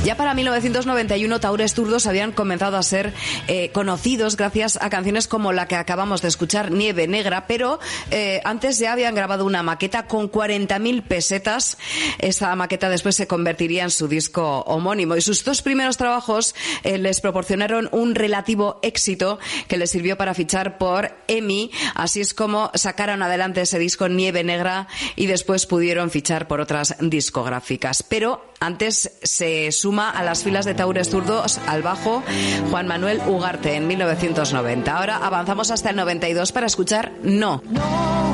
Ya para 1991 Taures Zurdos habían comenzado a ser conocidos gracias a canciones como la que acabamos de escuchar, Nieve Negra, pero antes ya habían grabado una maqueta con 40.000 pesetas. Esta maqueta después se convertiría en su disco homónimo, y sus dos primeros trabajos les proporcionaron un relativo éxito que les sirvió para fichar por EMI. Así es como sacaron adelante ese disco Nieve Negra y después pudieron fichar por otras discográficas. Pero antes se suma a las filas de Taures Zurdos al bajo Juan Manuel Ugarte en 1990. Ahora avanzamos hasta el 92 para escuchar No.